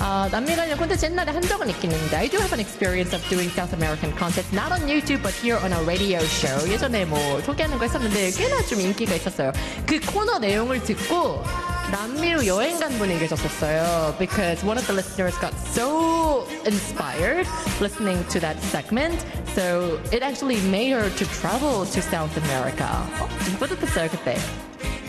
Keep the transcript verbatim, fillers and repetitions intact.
아, 남미 관련 콘텐츠 옛날에 한 적은 있긴 있는데 I do have an experience of doing South American content not on YouTube but here on a radio show. 예전에 뭐 소개하는 거 했었는데 꽤나 좀 인기가 있었어요. 그 코너 내용을 듣고 남미로 여행 간 분이 계셨었어요. Because one of the listeners got so inspired listening to that segment. So it actually made her to travel to South America. 어, 좀 뿌듯했어요, 그때.